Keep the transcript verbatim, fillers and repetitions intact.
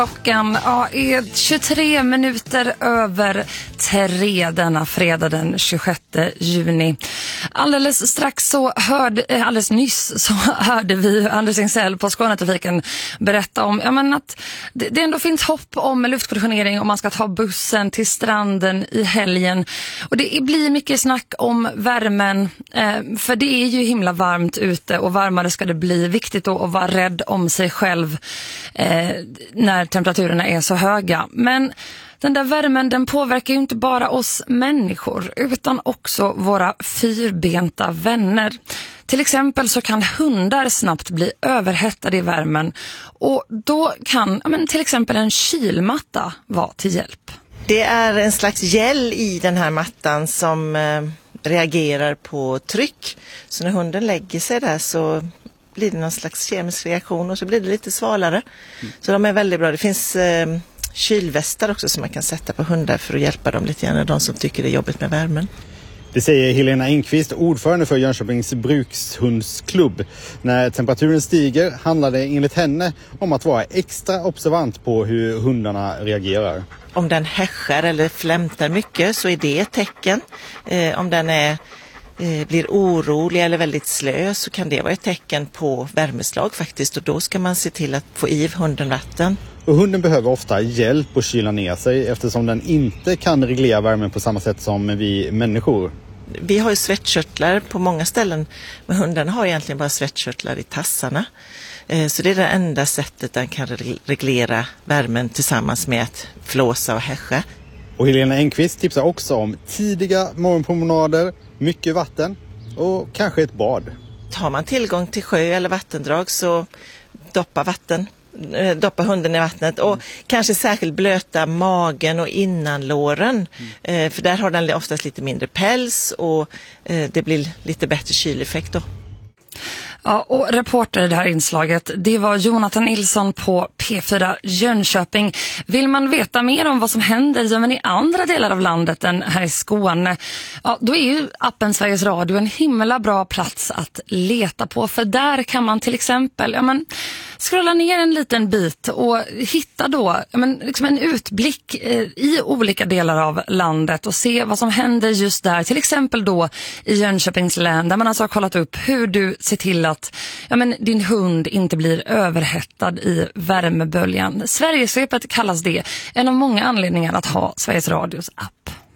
Klockan ja, är tjugotre minuter över tre denna fredag den tjugosjätte juni. Alldeles strax så hörde, alldeles nyss så hörde vi Anders Engsell på Skånetrafiken berätta om ja, men att det, det ändå finns hopp om luftkonditionering om man ska ta bussen till stranden i helgen. Och det blir mycket snack om värmen eh, för det är ju himla varmt ute och varmare ska det bli. Viktigt då att vara rädd om sig själv eh, när temperaturerna är så höga. Men den där värmen den påverkar ju inte bara oss människor utan också våra fyrbenta vänner. Till exempel så kan hundar snabbt bli överhettade i värmen och då kan ja, men till exempel en kylmatta vara till hjälp. Det är en slags gel i den här mattan som eh, reagerar på tryck. Så när hunden lägger sig där så blir det någon slags kemisk reaktion och så blir det lite svalare. Mm. Så de är väldigt bra. Det finns eh, kylvästar också som man kan sätta på hundar för att hjälpa dem lite grann, de som tycker det är jobbigt med värmen. Det säger Helena Engqvist, ordförande för Jönköpings brukshundsklubb. När temperaturen stiger handlar det enligt henne om att vara extra observant på hur hundarna reagerar. Om den häschar eller flämtar mycket så är det ett tecken. Eh, om den är, eh, blir orolig eller väldigt slö så kan det vara ett tecken på värmeslag faktiskt. Och då ska man se till att få i hunden vatten. Och hunden behöver ofta hjälp att kyla ner sig eftersom den inte kan reglera värmen på samma sätt som vi människor. Vi har ju svettkörtlar på många ställen, men hundarna har egentligen bara svettkörtlar i tassarna. Så det är det enda sättet den kan reglera värmen tillsammans med att flåsa och häscha. Och Helena Engqvist tipsar också om tidiga morgonpromenader, mycket vatten och kanske ett bad. Har man tillgång till sjö eller vattendrag så doppa vatten. Doppa hunden i vattnet och mm. kanske särskilt blöta magen och innanlåren mm. eh, för där har den oftast lite mindre päls och eh, det blir lite bättre kyleffekt då. Ja, och reporter i det här inslaget, det var Jonathan Nilsson på P fyra Jönköping. Vill man veta mer om vad som händer ja, men i andra delar av landet än här i Skåne, ja, då är ju appen Sveriges Radio en himla bra plats att leta på. För där kan man till exempel ja, men, scrolla ner en liten bit och hitta då ja, men, liksom en utblick eh, i olika delar av landet och se vad som händer just där. Till exempel då i Jönköpings län där man alltså har kollat upp hur du ser till att att ja, men din hund inte blir överhettad i värmeböljan. Sverigesvepet kallas det, en av många anledningar att ha Sveriges Radios app.